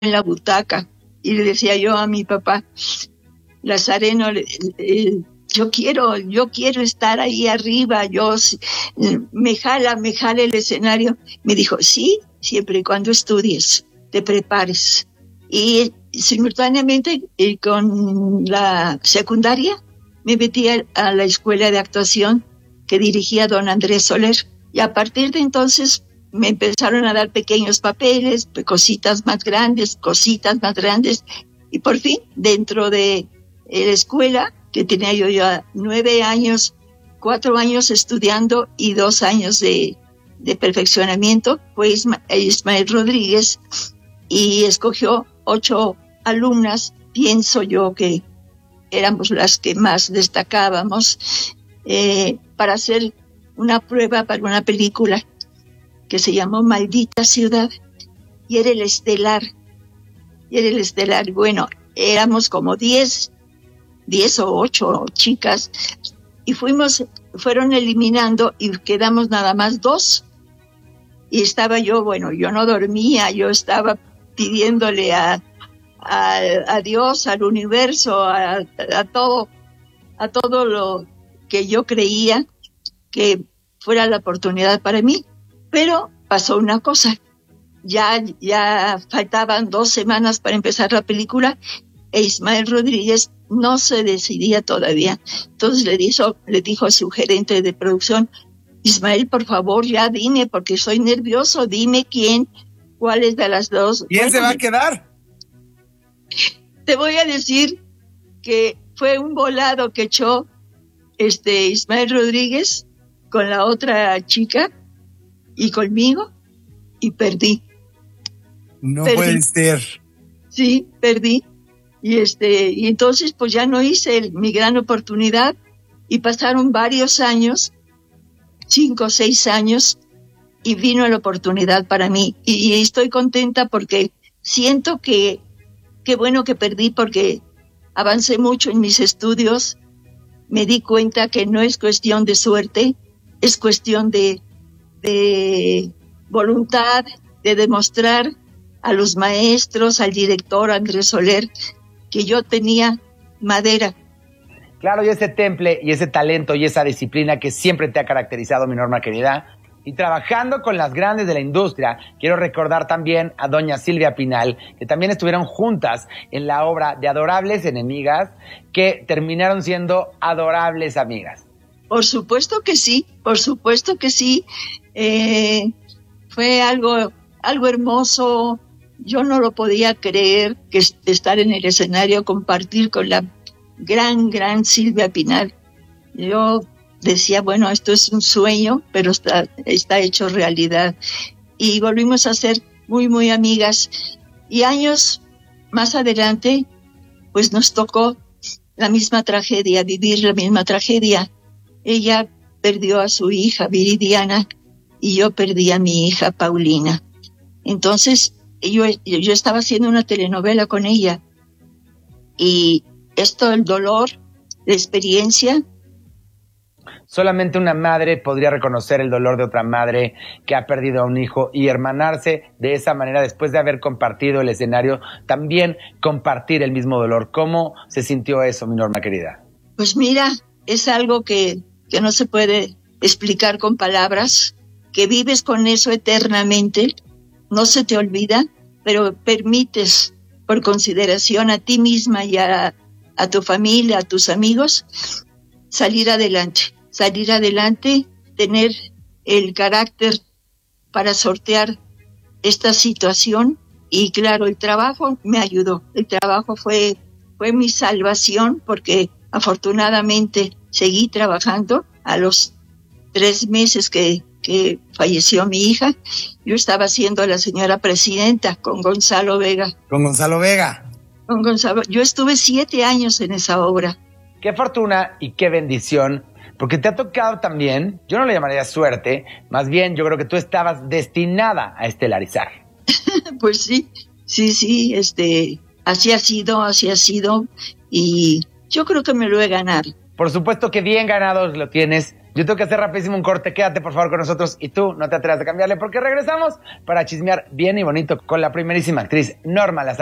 en la butaca y le decía yo a mi papá, Lazareno, yo quiero estar ahí arriba, me jala el escenario. Me dijo, sí, siempre y cuando estudies, te prepares. Y simultáneamente con la secundaria me metí a la escuela de actuación que dirigía don Andrés Soler. Y a partir de entonces me empezaron a dar pequeños papeles, cositas más grandes. Y por fin, dentro de la escuela, que tenía yo ya 9 años, 4 años estudiando y 2 años de perfeccionamiento, fue Ismael Rodríguez, y escogió 8 alumnas, pienso yo que éramos las que más destacábamos, para hacer una prueba para una película que se llamó Maldita Ciudad, y era el estelar. Bueno, éramos como 10 o 8 chicas, y fueron eliminando y quedamos nada más 2. Y estaba yo no dormía, yo estaba pidiéndole a Dios, al universo, a todo lo que yo creía que fuera la oportunidad para mí. Pero pasó una cosa, ya faltaban 2 semanas para empezar la película, e Ismael Rodríguez no se decidía todavía. Entonces le dijo a su gerente de producción, Ismael, por favor, ya dime, porque soy nervioso, dime cuáles de las 2. ¿Quién se va a quedar? Te voy a decir que fue un volado que echó Ismael Rodríguez con la otra chica y conmigo, y perdí. No puede ser. Sí, perdí. Y entonces pues ya no hice mi gran oportunidad, y pasaron varios años, 5 o 6 años, y vino la oportunidad para mí, y estoy contenta porque siento que qué bueno que perdí, porque avancé mucho en mis estudios, me di cuenta que no es cuestión de suerte, es cuestión de voluntad, de demostrar a los maestros, al director Andrés Soler, que yo tenía madera. Claro, y ese temple, y ese talento, y esa disciplina que siempre te ha caracterizado, mi Norma querida. Y trabajando con las grandes de la industria, quiero recordar también a doña Silvia Pinal, que también estuvieron juntas en la obra de Adorables Enemigas, que terminaron siendo adorables amigas. Por supuesto que sí. Fue algo hermoso. Yo no lo podía creer, que estar en el escenario, compartir con la gran Silvia Pinal. Yo decía, bueno, esto es un sueño, pero está hecho realidad. Y volvimos a ser muy amigas. Y años más adelante, pues nos tocó la misma tragedia, vivir la misma tragedia. Ella perdió a su hija, Viridiana, y yo perdí a mi hija, Paulina. Entonces, yo estaba haciendo una telenovela con ella. Y esto, el dolor, la experiencia. Solamente una madre podría reconocer el dolor de otra madre que ha perdido a un hijo, y hermanarse de esa manera después de haber compartido el escenario, también compartir el mismo dolor. ¿Cómo se sintió eso, mi Norma querida? Pues mira, es algo que no se puede explicar con palabras, que vives con eso eternamente, no se te olvida, pero permites, por consideración a ti misma y a tu familia, a tus amigos, salir adelante, tener el carácter para sortear esta situación. Y claro, el trabajo me ayudó, el trabajo fue mi salvación, porque afortunadamente seguí trabajando. A los 3 meses que falleció mi hija, yo estaba siendo la señora presidenta con Gonzalo Vega. Yo estuve 7 años en esa obra. Qué fortuna y qué bendición, porque te ha tocado también, yo no le llamaría suerte, más bien yo creo que tú estabas destinada a estelarizar. Pues sí, así ha sido, y yo creo que me lo he ganado. Por supuesto que bien ganados lo tienes, Yo tengo que hacer rapidísimo un corte. Quédate, por favor, con nosotros. Y tú, no te atrevas a cambiarle porque regresamos para chismear bien y bonito con la primerísima actriz Norma Lazar.